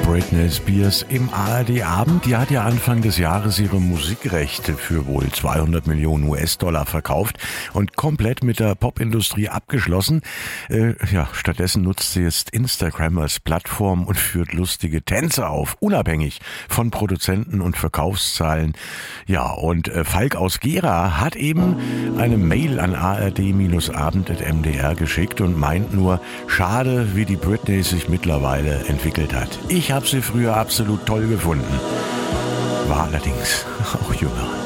Britney Spears im ARD-Abend. Die hat ja Anfang des Jahres ihre Musikrechte für wohl 200 Millionen US-Dollar verkauft und komplett mit der Popindustrie abgeschlossen. Stattdessen nutzt sie jetzt Instagram als Plattform und führt lustige Tänze auf, unabhängig von Produzenten und Verkaufszahlen. Ja, und Falk aus Gera hat eben eine Mail an ard-abend@mdr geschickt und meint nur, schade, wie die Britney sich mittlerweile entwickelt hat. Ich habe sie früher absolut toll gefunden. War allerdings auch jünger.